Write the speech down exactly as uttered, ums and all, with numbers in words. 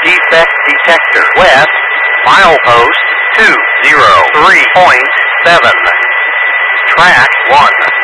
defect detector. West, milepost two zero three point seven. Track one.